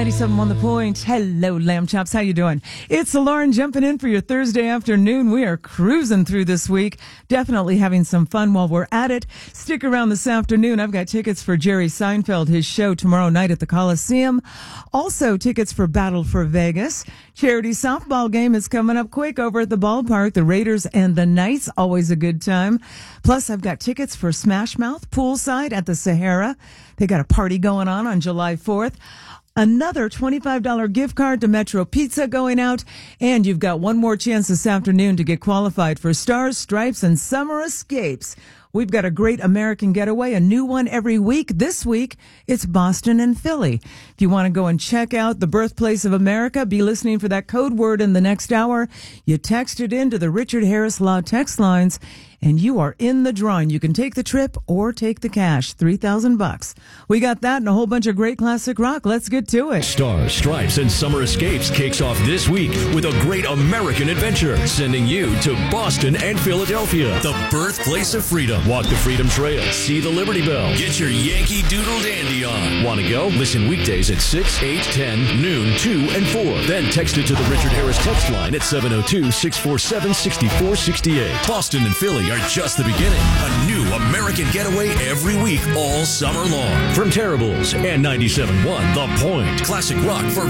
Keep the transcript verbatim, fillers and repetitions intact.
ninety-seven on the point. Hello, lamb chops. How you doing? It's Lauren jumping in for your Thursday afternoon. We are cruising through this week. Definitely having some fun while we're at it. Stick around this afternoon. I've got tickets for Jerry Seinfeld, his show tomorrow night at the Coliseum. Also, tickets for Battle for Vegas. Charity softball game is coming up quick over at the ballpark. The Raiders and the Knights, always a good time. Plus, I've got tickets for Smash Mouth poolside at the Sahara. They got a party going on on July fourth. Another twenty-five dollars gift card to Metro Pizza going out. And you've got one more chance this afternoon to get qualified for Stars, Stripes, and Summer Escapes. We've got a great American getaway, a new one every week. This week, it's Boston and Philly. If you want to go and check out the birthplace of America, be listening for that code word in the next hour. You text it into the Richard Harris Law text lines, and you are in the drawing. You can take the trip or take the cash, three thousand bucks. We got that and a whole bunch of great classic rock. Let's get to it. Stars, Stripes, and Summer Escapes kicks off this week with a great American adventure, sending you to Boston and Philadelphia, the birthplace of freedom. Walk the Freedom Trail, see the Liberty Bell, get your Yankee Doodle Dandy on. Want to go? Listen weekdays at six, eight, ten, noon, two, and four. Then text it to the Richard Harris text line at seven oh two, six four seven, six four six eight. Boston and Philly are just the beginning. A new American getaway every week all summer long. From Terribles and ninety-seven point one The Point. Classic rock for